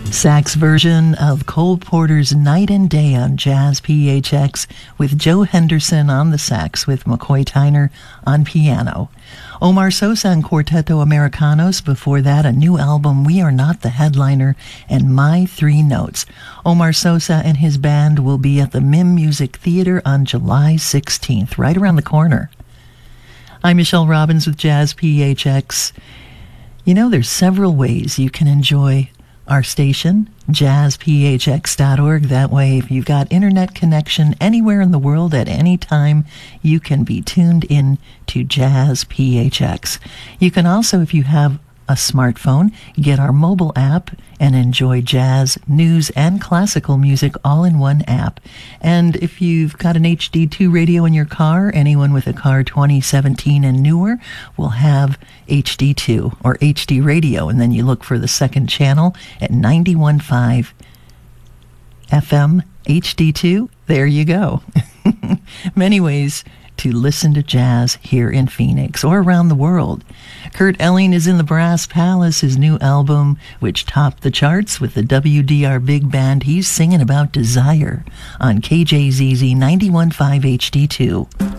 Sax version of Cole Porter's Night and Day on Jazz PHX with Joe Henderson on the sax with McCoy Tyner on piano. Omar Sosa and Quarteto Americanos. Before that, a new album, We Are Not the Headliner, and My Three Notes. Omar Sosa and his band will be at the MIM Music Theater on July 16th, right around the corner. I'm Michelle Robbins with Jazz PHX. You know, there's several ways you can enjoy our station, jazzphx.org. That way, if you've got internet connection anywhere in the world at any time, you can be tuned in to Jazz PHX. You can also, if you have a smartphone, get our mobile app and enjoy jazz, news, and classical music all in one app. And if you've got an HD2 radio in your car, anyone with a car 2017 and newer will have HD2 or HD radio, and then you look for the second channel at 91.5 FM HD2. There you go. Many ways to listen to jazz here in Phoenix or around the world. Kurt Elling is in the Brass Palace, his new album, which topped the charts with the WDR Big Band. He's singing about desire on KJZZ 91.5 HD2.